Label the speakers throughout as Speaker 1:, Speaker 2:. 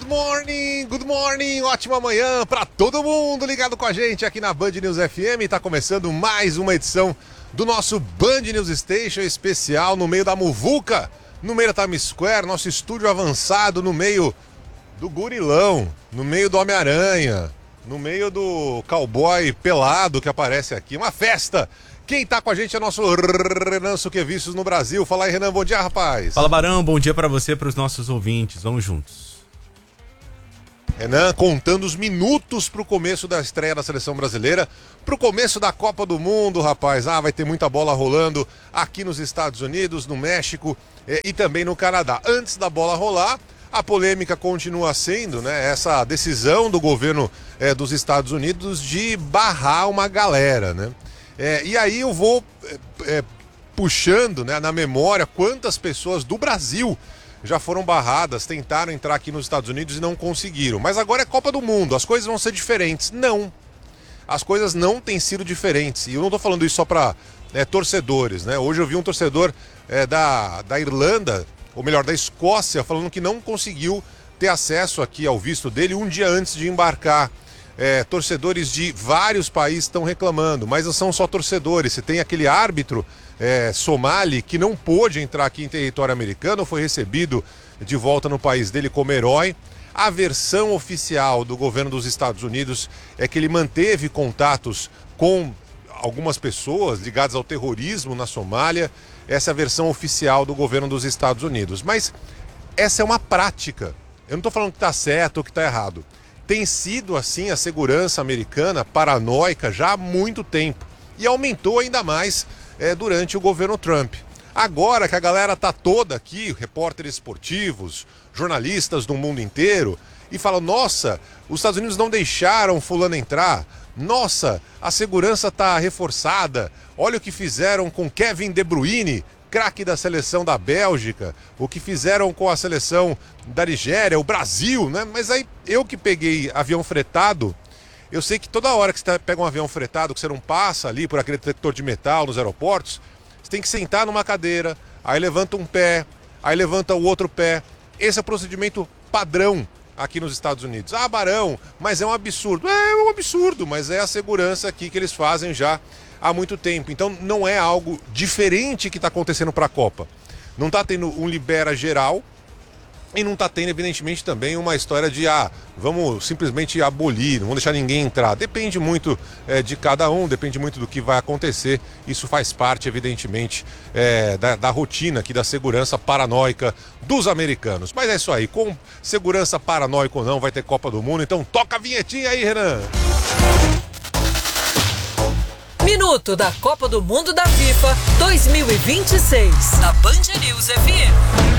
Speaker 1: good morning, ótima manhã para todo mundo ligado com a gente aqui na Band News FM. Tá começando mais uma edição do nosso Band News Station especial no meio da muvuca, no meio da Times Square, nosso estúdio avançado no meio do gurilão, no meio do Homem-Aranha, no meio do cowboy pelado que aparece aqui, uma festa. Quem tá com a gente é nosso Renan Suquevicius no Brasil. Fala aí, Renan, bom dia, rapaz.
Speaker 2: Fala, Barão, bom dia pra você e pros nossos ouvintes, vamos juntos.
Speaker 1: Renan contando os minutos pro começo da estreia da seleção brasileira, pro começo da Copa do Mundo, rapaz. Vai ter muita bola rolando aqui nos Estados Unidos, no México e também no Canadá. Antes da bola rolar, a polêmica continua sendo, né, essa decisão do governo dos Estados Unidos de barrar uma galera, né? E aí eu vou puxando, né, na memória quantas pessoas do Brasil já foram barradas, tentaram entrar aqui nos Estados Unidos e não conseguiram. Mas agora é Copa do Mundo, as coisas vão ser diferentes. Não, as coisas não têm sido diferentes. E eu não estou falando isso só para torcedores, né? Hoje eu vi um torcedor da Irlanda, ou melhor, da Escócia, falando que não conseguiu ter acesso aqui ao visto dele um dia antes de embarcar. Torcedores de vários países estão reclamando, mas não são só torcedores. Você tem aquele árbitro somali que não pôde entrar aqui em território americano, foi recebido de volta no país dele como herói. A versão oficial do governo dos Estados Unidos é que ele manteve contatos com algumas pessoas ligadas ao terrorismo na Somália. Essa é a versão oficial do governo dos Estados Unidos. Mas essa é uma prática. Eu não estou falando que está certo ou que está errado. Tem sido assim a segurança americana paranoica já há muito tempo e aumentou ainda mais durante o governo Trump. Agora que a galera está toda aqui, repórteres esportivos, jornalistas do mundo inteiro, e falam: nossa, os Estados Unidos não deixaram fulano entrar, nossa, a segurança está reforçada, olha o que fizeram com Kevin De Bruyne, craque da seleção da Bélgica, o que fizeram com a seleção da Nigéria, o Brasil, né? Mas aí eu que peguei avião fretado, eu sei que toda hora que você pega um avião fretado, que você não passa ali por aquele detector de metal nos aeroportos, você tem que sentar numa cadeira, aí levanta um pé, aí levanta o outro pé. Esse é o procedimento padrão aqui nos Estados Unidos. Barão, mas é um absurdo. É um absurdo, mas é a segurança aqui que eles fazem já há muito tempo. Então não é algo diferente que está acontecendo para a Copa. Não está tendo um libera geral e não está tendo, evidentemente, também uma história de vamos simplesmente abolir, não vamos deixar ninguém entrar. Depende muito de cada um, depende muito do que vai acontecer. Isso faz parte, evidentemente, da rotina aqui da segurança paranoica dos americanos. Mas é isso aí, com segurança paranoica ou não, vai ter Copa do Mundo. Então toca a vinhetinha aí, Renan!
Speaker 3: Minuto da Copa do Mundo da FIFA 2026, da Band News FM.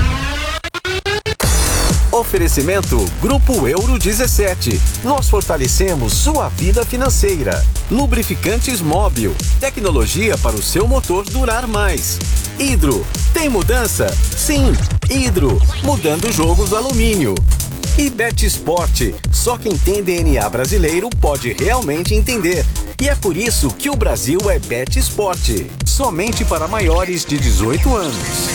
Speaker 4: Oferecimento Grupo Euro 17. Nós fortalecemos sua vida financeira. Lubrificantes Móbil. Tecnologia para o seu motor durar mais. Hidro. Tem mudança? Sim. Hidro. Mudando o jogo do alumínio. E Bet Sport. Só quem tem DNA brasileiro pode realmente entender. E é por isso que o Brasil é Bet Sport. Somente para maiores de 18 anos.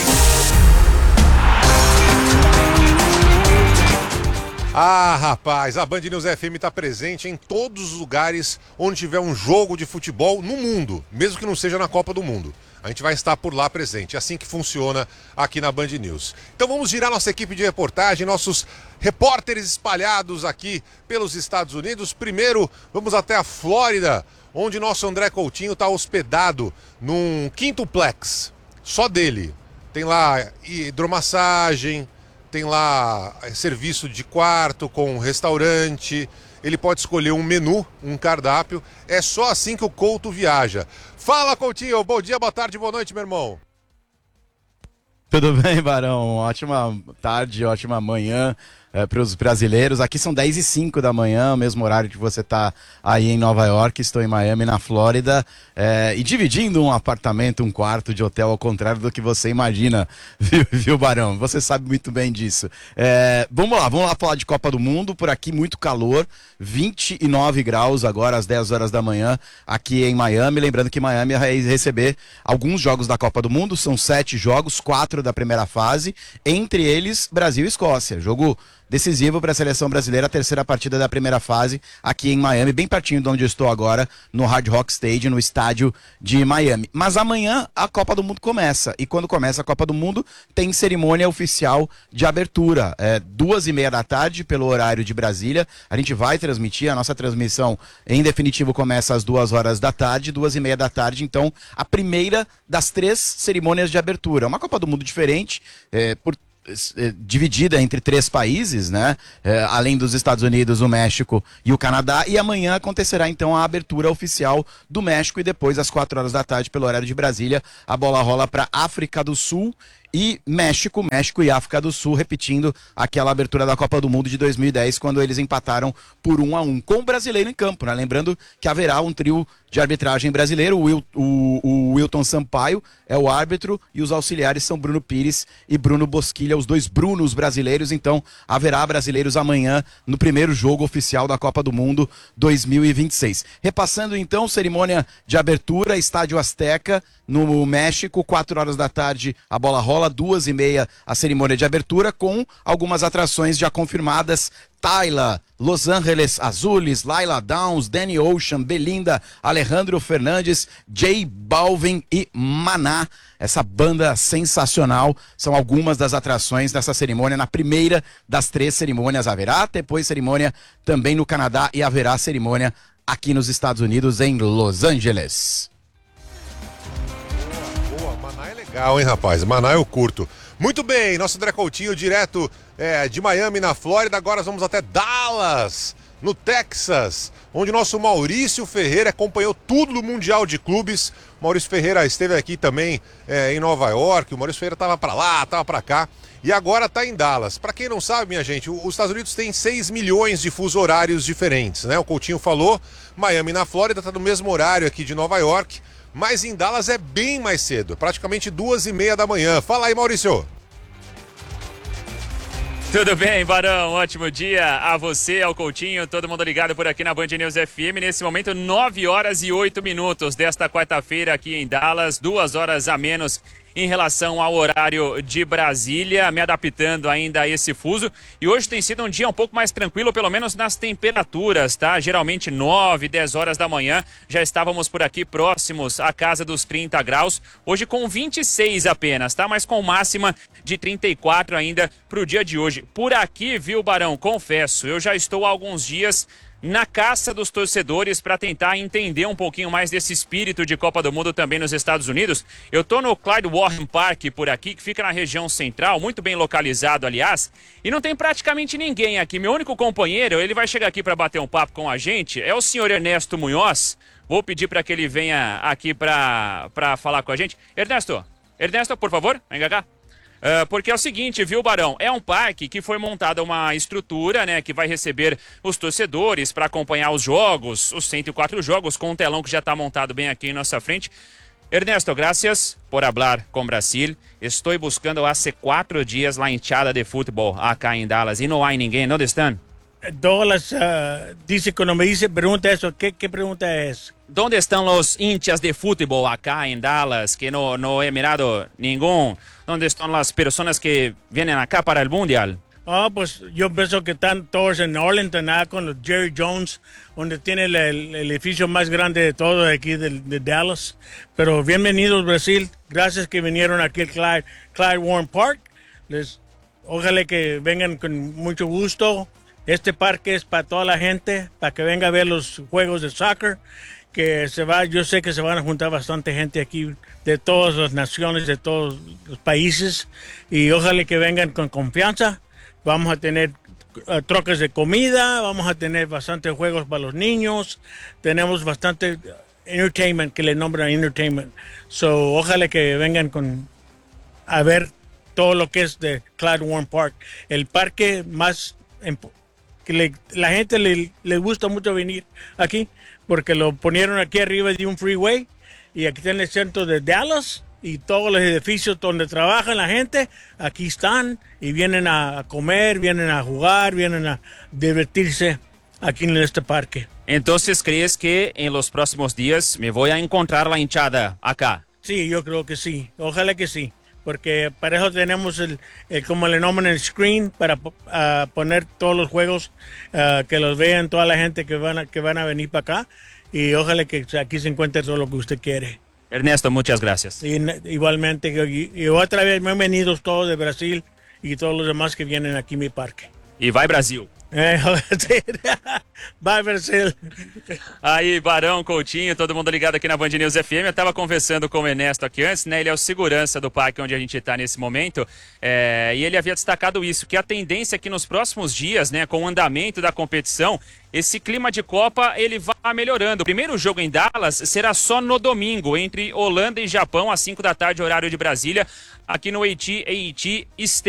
Speaker 1: Rapaz, a Band News FM está presente em todos os lugares onde tiver um jogo de futebol no mundo, mesmo que não seja na Copa do Mundo. A gente vai estar por lá presente, é assim que funciona aqui na Band News. Então vamos girar nossa equipe de reportagem, nossos repórteres espalhados aqui pelos Estados Unidos. Primeiro, vamos até a Flórida, onde nosso André Coutinho está hospedado num quintuplex, só dele. Tem lá hidromassagem, tem lá serviço de quarto com restaurante, ele pode escolher um menu, um cardápio. É só assim que o Couto viaja. Fala, Coutinho, bom dia, boa tarde, boa noite, meu irmão.
Speaker 2: Tudo bem, Barão? Ótima tarde, ótima manhã para os brasileiros. Aqui são 10h05 da manhã, o mesmo horário que você está aí em Nova York. Estou em Miami, na Flórida, e dividindo um apartamento, um quarto de hotel, ao contrário do que você imagina, viu, Barão? Você sabe muito bem disso. Vamos lá falar de Copa do Mundo. Por aqui muito calor, 29 graus agora às 10 horas da manhã aqui em Miami. Lembrando que Miami vai receber alguns jogos da Copa do Mundo, são 7 jogos, 4 da primeira fase, entre eles Brasil e Escócia. Jogo decisivo para a seleção brasileira, a terceira partida da primeira fase aqui em Miami, bem pertinho de onde eu estou agora, no Hard Rock Stadium, no estádio de Miami. Mas amanhã a Copa do Mundo começa, e quando começa a Copa do Mundo tem cerimônia oficial de abertura, 2h30 da tarde pelo horário de Brasília. A gente vai transmitir, a nossa transmissão em definitivo começa às 2 horas da tarde, 2h30 da tarde, então a primeira das 3 cerimônias de abertura. Uma Copa do Mundo diferente, dividida entre 3 países, né? Além dos Estados Unidos, o México e o Canadá, e amanhã acontecerá então a abertura oficial do México, e depois às 4 horas da tarde pelo horário de Brasília a bola rola para África do Sul e México e África do Sul, repetindo aquela abertura da Copa do Mundo de 2010, quando eles empataram por 1-1, com o brasileiro em campo, né? Lembrando que haverá um trio de arbitragem brasileiro, o Wilton Sampaio é o árbitro, e os auxiliares são Bruno Pires e Bruno Bosquilha, os 2 Brunos brasileiros. Então haverá brasileiros amanhã no primeiro jogo oficial da Copa do Mundo 2026. Repassando então, cerimônia de abertura, Estádio Azteca, no México, 4 horas da tarde a bola rola, 2h30 a cerimônia de abertura, com algumas atrações já confirmadas: Tyla, Los Angeles Azules, Laila Downs, Danny Ocean, Belinda, Alejandro Fernandes, J Balvin e Maná. Essa banda sensacional são algumas das atrações dessa cerimônia. Na primeira das 3 cerimônias haverá, depois cerimônia também no Canadá, e haverá cerimônia aqui nos Estados Unidos, em Los Angeles.
Speaker 1: Boa, Maná é legal, hein, rapaz? Maná eu curto. Muito bem, nosso André Coutinho, direto de Miami, na Flórida. Agora nós vamos até Dallas, no Texas, onde nosso Maurício Ferreira acompanhou tudo do Mundial de Clubes. Maurício Ferreira esteve aqui também em Nova York. O Maurício Ferreira estava para lá, estava para cá, e agora está em Dallas. Para quem não sabe, minha gente, os Estados Unidos tem 6 milhões de fuso horários diferentes, né? O Coutinho falou, Miami, na Flórida, está no mesmo horário aqui de Nova York, mas em Dallas é bem mais cedo, praticamente 2h30 da manhã. Fala aí, Maurício.
Speaker 5: Tudo bem, Barão? Ótimo dia a você, ao Coutinho, todo mundo ligado por aqui na Band News FM. Nesse momento, 9 horas e 8 minutos desta quarta-feira aqui em Dallas, 2 horas a menos em relação ao horário de Brasília, me adaptando ainda a esse fuso. E hoje tem sido um dia um pouco mais tranquilo, pelo menos nas temperaturas, tá? Geralmente 9, 10 horas da manhã já estávamos por aqui próximos à casa dos 30 graus. Hoje com 26 apenas, tá? Mas com máxima de 34 ainda para o dia de hoje. Por aqui, viu, Barão? Confesso, eu já estou há alguns dias na caça dos torcedores para tentar entender um pouquinho mais desse espírito de Copa do Mundo também nos Estados Unidos. Eu tô no Clyde Warren Park por aqui, que fica na região central, muito bem localizado, aliás, e não tem praticamente ninguém aqui. Meu único companheiro, ele vai chegar aqui para bater um papo com a gente, é o senhor Ernesto Munhoz. Vou pedir para que ele venha aqui para falar com a gente. Ernesto, por favor, vem cá. Porque é o seguinte, viu, Barão? É um parque que foi montada uma estrutura, né, que vai receber os torcedores para acompanhar os jogos, os 104 jogos, com um telão que já está montado bem aqui em nossa frente. Ernesto, gracias por hablar com Brasil. Estou buscando há 4 dias la hinchada de fútbol acá em Dallas e não há ninguém. ¿Dónde están?
Speaker 6: Douglas dice, cuando me dice, pregunta eso, ¿qué pregunta es?
Speaker 5: ¿Dónde están los hinchas de fútbol acá en Dallas? Que no he mirado ningún. ¿Dónde están las personas que vienen acá para el Mundial?
Speaker 6: Pues yo pienso que están todos en Arlington, con los Jerry Jones, donde tiene el edificio más grande de todo aquí de Dallas. Pero bienvenidos, Brasil. Gracias que vinieron aquí al Clyde Warren Park. Ojalá que vengan con mucho gusto. Este parque es para toda la gente, para que venga a ver los juegos de soccer, yo sé que se van a juntar bastante gente aquí de todas las naciones, de todos los países, y ojalá que vengan con confianza. Vamos a tener trocas de comida, vamos a tener bastantes juegos para los niños, tenemos bastante entertainment, que le nombran entertainment. Ojalá que vengan a ver todo lo que es de Clyde Warren Park, el parque más que la gente le gusta mucho venir aquí, porque lo ponieron aquí arriba de un freeway, y aquí está en el centro de Dallas, y todos los edificios donde trabaja la gente, aquí están, y vienen a comer, vienen a jugar, vienen a divertirse aquí en este parque.
Speaker 5: Entonces, ¿crees que en los próximos días me voy a encontrar la hinchada acá?
Speaker 6: Sí, yo creo que sí, ojalá que sí. porque para eso tenemos como le nombran, el screen para poner todos los juegos, que los vean toda la gente que van a venir para acá, y ojalá que aquí se encuentre todo lo que usted quiere.
Speaker 5: Ernesto, muchas gracias.
Speaker 6: Y, igualmente, y otra vez bienvenidos todos de Brasil y todos los demás que vienen aquí a mi parque.
Speaker 5: E vai Brasil.
Speaker 6: Vai Brasil.
Speaker 5: Aí, Barão, Coutinho, todo mundo ligado aqui na Band News FM. Eu tava conversando com o Ernesto aqui antes, né? Ele é o segurança do parque onde a gente tá nesse momento. E ele havia destacado isso, que a tendência é que nos próximos dias, né, com o andamento da competição, esse clima de Copa, ele vai melhorando. O primeiro jogo em Dallas será só no domingo, entre Holanda e Japão, às 5 da tarde, horário de Brasília, aqui no AT&T Stadium.